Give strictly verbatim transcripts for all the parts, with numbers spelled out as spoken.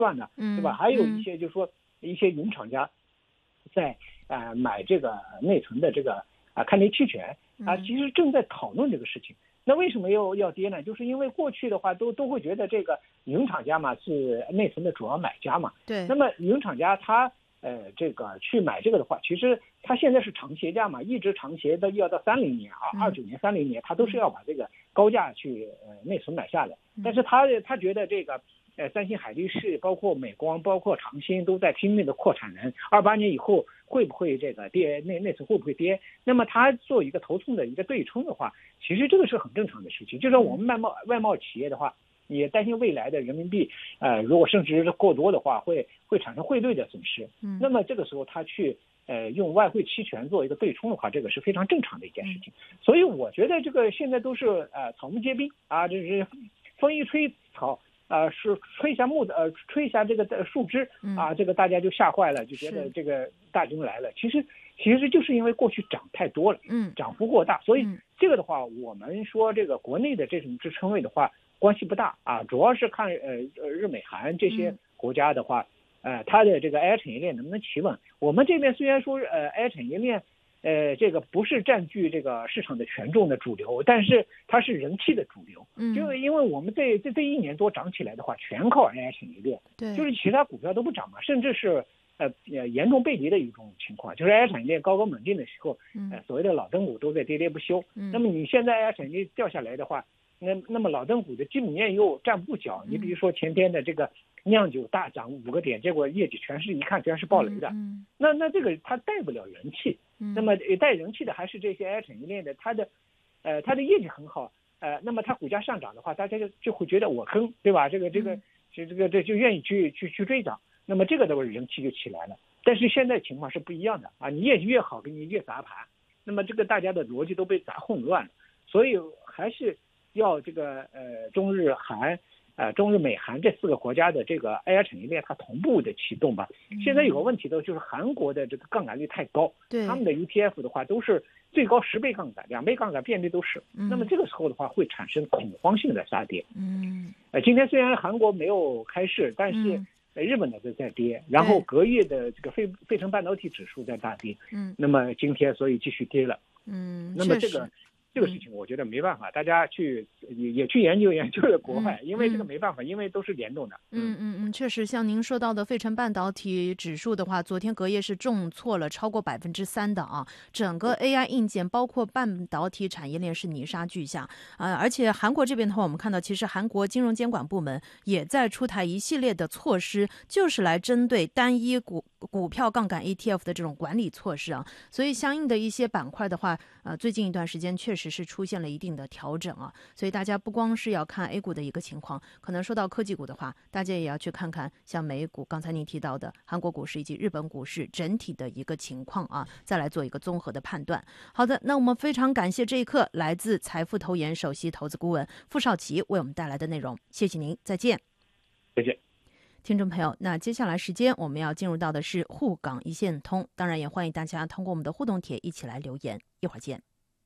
算呢，对吧？还有一些就是说一些云厂家在呃买这个内存的这个啊看跌期权啊，其实正在讨论这个事情。那为什么要要跌呢？就是因为过去的话都都会觉得这个云厂家嘛是内存的主要买家嘛。 对。 那么云厂家他呃这个去买这个的话，其实他现在是长协价嘛，一直长协的要到三零年啊，二九年、三零年，他都是要把这个高价去呃内存买下来。但是他他觉得这个呃三星、海力士、包括美光、包括长兴都在拼命的扩产能，二八年以后会不会这个跌内内存会不会跌？那么他做一个头寸的一个对冲的话，其实这个是很正常的事情。就是我们外贸外贸企业的话，也担心未来的人民币呃如果升值过多的话，会会产生汇率的损失。嗯，那么这个时候他去呃用外汇期权做一个对冲的话，这个是非常正常的一件事情。所以我觉得这个现在都是呃草木皆兵啊，这是风一吹草。呃，是吹一下木的，呃，吹一下这个树枝啊，这个大家就吓坏了，就觉得这个大军来了。其实，其实就是因为过去涨太多了，嗯，涨幅过大，所以这个的话，我们说这个国内的这种支撑位的话，关系不大啊，主要是看呃日美韩这些国家的话，呃，它的这个 A I 产业链能不能企稳。我们这边虽然说呃 A I 产业链。呃，这个不是占据这个市场的权重的主流，但是它是人气的主流。嗯，就是因为我们这这这一年多涨起来的话，全靠 A I 产业链。对，就是其他股票都不涨嘛，甚至是呃呃严重背离的一种情况。就是 A I 产业链高歌猛进的时候，呃所谓的老灯股都在跌跌不休。嗯，那么你现在 A I 产业链掉下来的话，那那么老灯股的基本面又站不住脚。你比如说前天的这个酿酒大涨五个点，结果业绩全是一看全是暴雷的。嗯，那那这个它带不了人气。那么带人气的还是这些 A I 产业链的，它的，呃，它的业绩很好，呃，那么它股价上涨的话，大家就就会觉得我坑，对吧？这个这个这这个这就愿意去去去追涨，那么这个的人气就起来了。但是现在情况是不一样的啊，你业绩越好，给你越砸盘，那么这个大家的逻辑都被砸混乱了，所以还是要这个呃中日韩。呃，中日美韩这四个国家的这个 A I 产业链它同步的启动吧。现在有个问题的就是韩国的这个杠杆率太高，对他们的 E T F 的话都是最高十倍杠杆，两倍杠杆遍地都是。嗯、那么这个时候的话会产生恐慌性的杀跌。嗯，呃，今天虽然韩国没有开市，但是日本的在在跌，然后隔夜的这个费费城半导体指数在大跌。嗯，那么今天所以继续跌了。嗯，那么这个。这个事情我觉得没办法，大家去也也去研究研究了国外，因为这个没办法，因为都是联动的。 嗯嗯嗯，确实，像您说到的费城半导体指数的话，昨天隔夜是重挫了超过百分之三的啊。整个 A I 硬件包括半导体产业链是泥沙俱下啊、呃。而且韩国这边的话，我们看到其实韩国金融监管部门也在出台一系列的措施，就是来针对单一股股票杠杆 E T F 的这种管理措施啊。所以相应的一些板块的话，呃，最近一段时间确实。只是出现了一定的调整啊，所以大家不光是要看 A 股的一个情况，可能说到科技股的话，大家也要去看看像美股，刚才您提到的韩国股市以及日本股市整体的一个情况啊，再来做一个综合的判断。好的，那我们非常感谢这一刻来自财富投研首席投资顾问傅少奇为我们带来的内容，谢谢您，再见。 再见。 听众朋友，那接下来时间我们要进入到的是沪港一线通，当然也欢迎大家通过我们的互动帖一起来留言，一会儿见。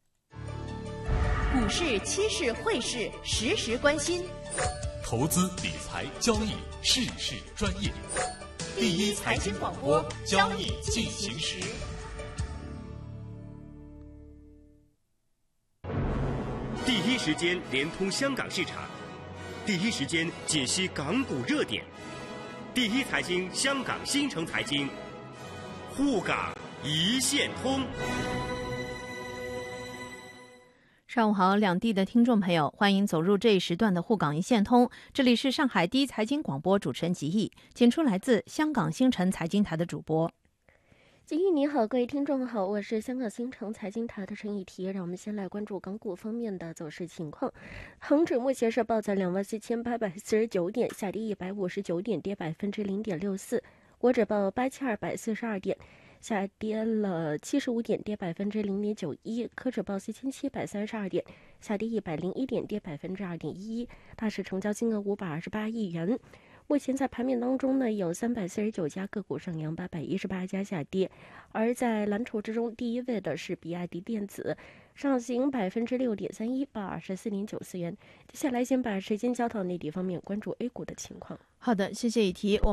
股市、期市、汇市，时时关心。 投资理财交易，事事专业。第一财经广播，交易进行时。 第一时间连通香港市场，第一时间解析港股热点。第一财经香港新城财经，沪港一线通。 上午好，两地的听众朋友，欢迎走入这一时段的沪港一线通。这里是上海第一财经广播主持人吉毅，请出来自香港新城财经台的主播。 吉毅你好，各位听众好，我是香港新城财经台的陈以提。让我们先来关注港股方面的走势情况。恒指目前是报在两万四千八百四十九点，下跌一百五十九点，跌百分之零点六四。国指报八千二百四十二点。下跌了七十五点，跌百分之零点九一。科指报四千七百三十二点，下跌一百零一点，跌百分之二点一一。大市成交金额五百二十八亿元。 目前在盘面当中呢，有三百四十九家个股上扬，八百一十八家下跌。而在蓝筹之中，第一位的是比亚迪电子，上行百分之六点三一，报二十四点九四元。接下来先把时间交到内地方面，关注 A 股的情况。 好的，谢谢以提。